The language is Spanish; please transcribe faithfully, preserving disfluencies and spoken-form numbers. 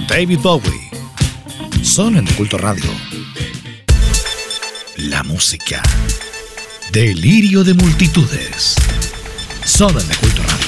David Bowie. Solo en Culto Radio. La música. Delirio de multitudes. Solo en Culto Radio.